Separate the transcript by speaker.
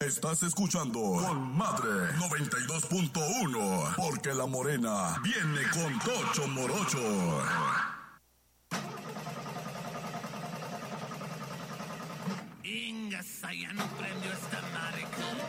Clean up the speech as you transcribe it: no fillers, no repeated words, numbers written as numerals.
Speaker 1: Estás escuchando Con Madre 92.1, porque la morena viene con Tocho Morocho.
Speaker 2: Ingasa, ya no prendió esta madre.